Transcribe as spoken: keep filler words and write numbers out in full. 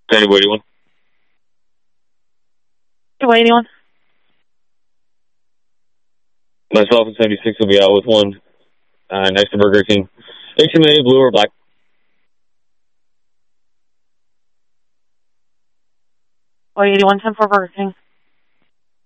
Sandy, what do you want? What do you want? Myself and seventy-six will be out with one uh, next to Burger King. H M A, blue or black? What eighty-one ten for Burger King.